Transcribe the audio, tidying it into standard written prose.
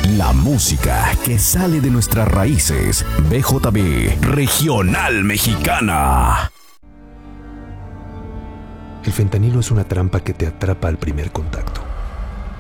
La música que sale de nuestras raíces. BJB Regional Mexicana. El fentanilo es una trampa que te atrapa al primer contacto.